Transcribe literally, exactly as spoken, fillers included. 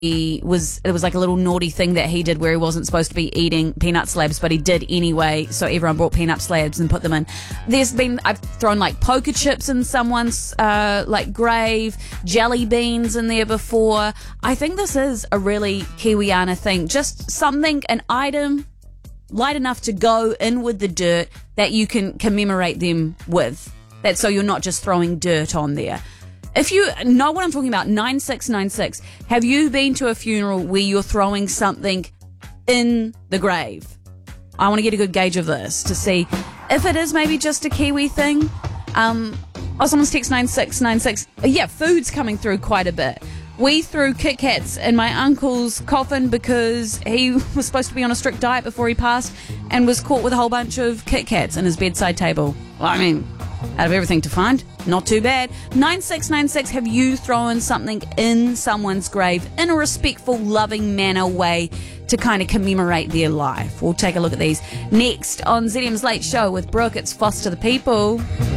he was, it was like a little naughty thing that he did where he wasn't supposed to be eating peanut slabs, but he did anyway. So everyone brought peanut slabs and put them in. There's been, I've thrown like poker chips in someone's, uh, like grave, jelly beans in there before. I think this is a really Kiwiana thing. Just something, an item light enough to go in with the dirt that you can commemorate them with. That's so you're not just throwing dirt on there. If you know what I'm talking about, nine six nine six, have you been to a funeral where you're throwing something in the grave? I want to get a good gauge of this to see if it is maybe just a Kiwi thing. Um, oh, someone's text nine six nine six. Yeah, food's coming through quite a bit. We threw Kit Kats in my uncle's coffin because he was supposed to be on a strict diet before he passed and was caught with a whole bunch of Kit Kats in his bedside table. Well, I mean, out of everything to find, not too bad. nine six nine six, have you thrown something in someone's grave in a respectful, loving manner way to kind of commemorate their life? We'll take a look at these next on Z M's Late Show with Brooke. It's Foster the People.